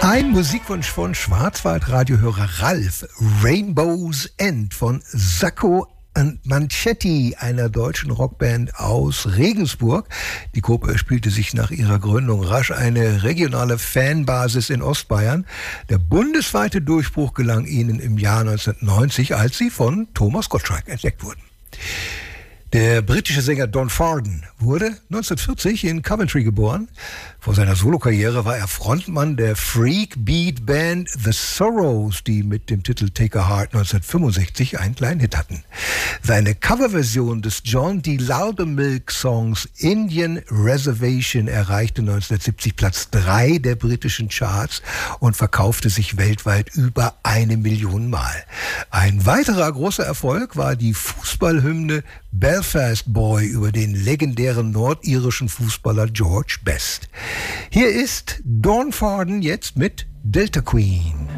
Ein Musikwunsch von Schwarzwaldradiohörer Ralf, Rainbow's End von Sacco und Manchetti, einer deutschen Rockband aus Regensburg. Die Gruppe spielte sich nach ihrer Gründung rasch eine regionale Fanbasis in Ostbayern. Der bundesweite Durchbruch gelang ihnen im Jahr 1990, als sie von Thomas Gottschalk entdeckt wurden. Der britische Sänger Don Fardon wurde 1940 in Coventry geboren. Vor seiner Solokarriere war er Frontmann der Freak-Beat-Band The Sorrows, die mit dem Titel Take a Heart 1965 einen kleinen Hit hatten. Seine Coverversion des John D. Loudermilk-Songs Indian Reservation erreichte 1970 Platz 3 der britischen Charts und verkaufte sich weltweit über 1 Million Mal. Ein weiterer großer Erfolg war die Fußballhymne Belfast Boy über den legendären nordirischen Fußballer George Best. Hier ist Don Fardon jetzt mit Delta Queen.